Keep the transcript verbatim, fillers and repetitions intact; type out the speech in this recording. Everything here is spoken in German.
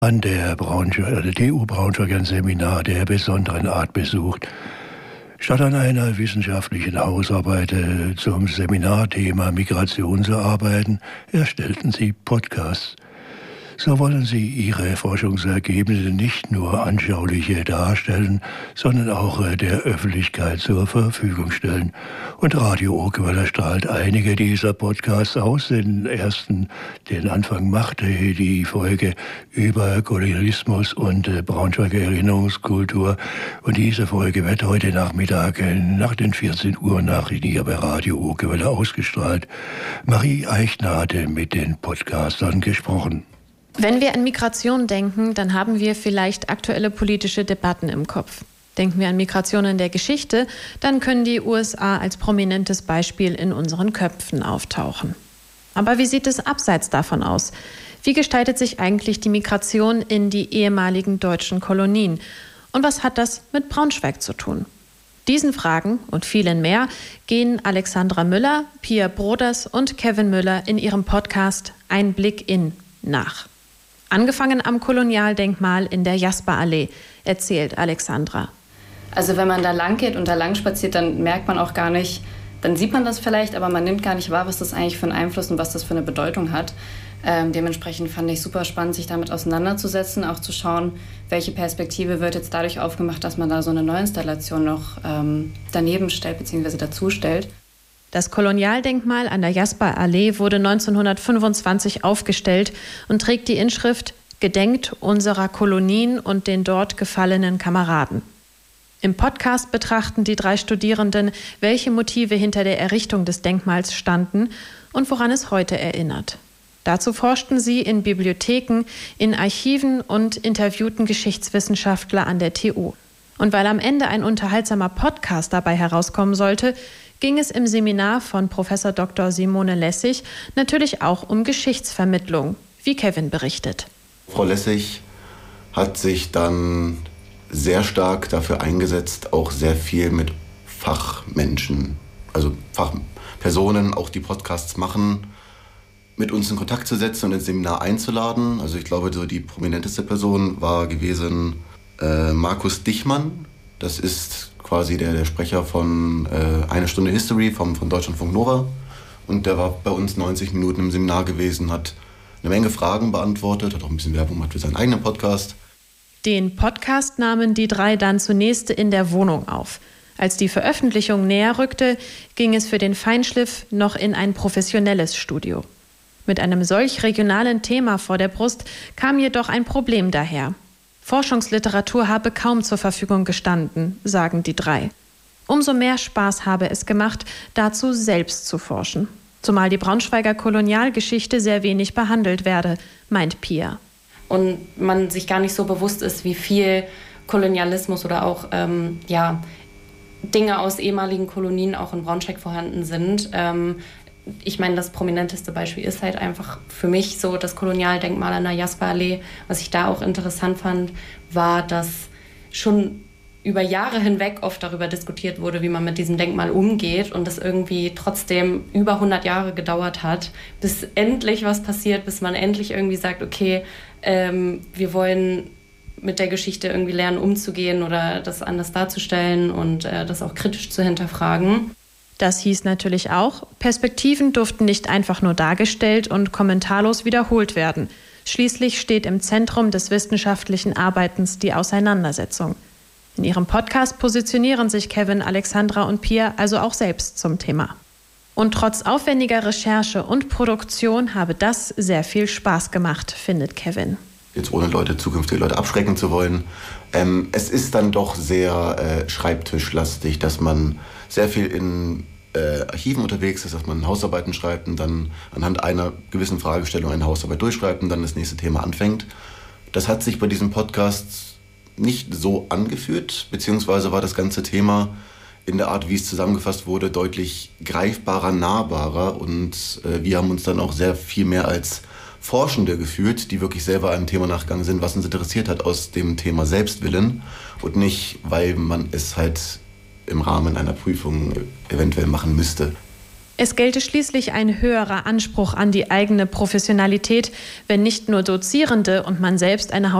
an der Braunschweig, der T U Braunschweig ein Seminar der besonderen Art besucht. Statt an einer wissenschaftlichen Hausarbeit zum Seminarthema Migration zu arbeiten, erstellten sie Podcasts. So wollen sie ihre Forschungsergebnisse nicht nur anschaulich darstellen, sondern auch der Öffentlichkeit zur Verfügung stellen. Und Radio Urquell strahlt einige dieser Podcasts aus. Den ersten, den Anfang machte die Folge über Kolonialismus und Braunschweiger Erinnerungskultur. Und diese Folge wird heute Nachmittag nach den vierzehn Uhr Nachrichten hier bei Radio Urquell ausgestrahlt. Marie Eichner hatte mit den Podcastern gesprochen. Wenn wir an Migration denken, dann haben wir vielleicht aktuelle politische Debatten im Kopf. Denken wir an Migration in der Geschichte, dann können die U S A als prominentes Beispiel in unseren Köpfen auftauchen. Aber wie sieht es abseits davon aus? Wie gestaltet sich eigentlich die Migration in die ehemaligen deutschen Kolonien? Und was hat das mit Braunschweig zu tun? Diesen Fragen und vielen mehr gehen Alexandra Müller, Pia Broders und Kevin Müller in ihrem Podcast Ein Blick in nach. Angefangen am Kolonialdenkmal in der Jasperallee, erzählt Alexandra. Also wenn man da lang geht und da lang spaziert, dann merkt man auch gar nicht, dann sieht man das vielleicht, aber man nimmt gar nicht wahr, was das eigentlich für einen Einfluss und was das für eine Bedeutung hat. Ähm, dementsprechend fand ich super spannend, sich damit auseinanderzusetzen, auch zu schauen, welche Perspektive wird jetzt dadurch aufgemacht, dass man da so eine Neuinstallation noch ähm, daneben stellt bzw. dazu stellt. Das Kolonialdenkmal an der Jasperallee wurde neunzehnhundertfünfundzwanzig aufgestellt und trägt die Inschrift »Gedenkt unserer Kolonien und den dort gefallenen Kameraden«. Im Podcast betrachten die drei Studierenden, welche Motive hinter der Errichtung des Denkmals standen und woran es heute erinnert. Dazu forschten sie in Bibliotheken, in Archiven und interviewten Geschichtswissenschaftler an der T U. Und weil am Ende ein unterhaltsamer Podcast dabei herauskommen sollte, ging es im Seminar von Professor Doktor Simone Lessig natürlich auch um Geschichtsvermittlung, wie Kevin berichtet. Frau Lessig hat sich dann sehr stark dafür eingesetzt, auch sehr viel mit Fachmenschen, also Fachpersonen, auch die Podcasts machen, mit uns in Kontakt zu setzen und ins Seminar einzuladen. Also ich glaube, so die prominenteste Person war gewesen äh, Markus Dichmann. Das ist quasi der, der Sprecher von äh, Eine Stunde History vom, von Deutschlandfunk Nova. Und der war bei uns neunzig Minuten im Seminar gewesen, hat eine Menge Fragen beantwortet, hat auch ein bisschen Werbung gemacht für seinen eigenen Podcast. Den Podcast nahmen die drei dann zunächst in der Wohnung auf. Als die Veröffentlichung näher rückte, ging es für den Feinschliff noch in ein professionelles Studio. Mit einem solch regionalen Thema vor der Brust kam jedoch ein Problem daher. Forschungsliteratur habe kaum zur Verfügung gestanden, sagen die drei. Umso mehr Spaß habe es gemacht, dazu selbst zu forschen. Zumal die Braunschweiger Kolonialgeschichte sehr wenig behandelt werde, meint Pia. Und man sich gar nicht so bewusst ist, wie viel Kolonialismus oder auch ähm, ja, Dinge aus ehemaligen Kolonien auch in Braunschweig vorhanden sind. Ähm, Ich meine, das prominenteste Beispiel ist halt einfach für mich so das Kolonialdenkmal an der Jasperallee. Was ich da auch interessant fand, war, dass schon über Jahre hinweg oft darüber diskutiert wurde, wie man mit diesem Denkmal umgeht und das irgendwie trotzdem über hundert Jahre gedauert hat, bis endlich was passiert, bis man endlich irgendwie sagt, okay, ähm, wir wollen mit der Geschichte irgendwie lernen, umzugehen oder das anders darzustellen und äh, das auch kritisch zu hinterfragen. Das hieß natürlich auch, Perspektiven durften nicht einfach nur dargestellt und kommentarlos wiederholt werden. Schließlich steht im Zentrum des wissenschaftlichen Arbeitens die Auseinandersetzung. In ihrem Podcast positionieren sich Kevin, Alexandra und Pia also auch selbst zum Thema. Und trotz aufwendiger Recherche und Produktion habe das sehr viel Spaß gemacht, findet Kevin. Jetzt ohne Leute, zukünftige Leute abschrecken zu wollen. Ähm, es ist dann doch sehr äh, schreibtischlastig, dass man sehr viel in äh, Archiven unterwegs ist, dass man Hausarbeiten schreibt und dann anhand einer gewissen Fragestellung eine Hausarbeit durchschreibt und dann das nächste Thema anfängt. Das hat sich bei diesem Podcast nicht so angefühlt, beziehungsweise war das ganze Thema in der Art, wie es zusammengefasst wurde, deutlich greifbarer, nahbarer und äh, wir haben uns dann auch sehr viel mehr als Forschende gefühlt, die wirklich selber einem Thema nachgegangen sind, was uns interessiert hat aus dem Thema Selbstwillen und nicht, weil man es halt im Rahmen einer Prüfung eventuell machen müsste. Es gelte schließlich ein höherer Anspruch an die eigene Professionalität, wenn nicht nur Dozierende und man selbst eine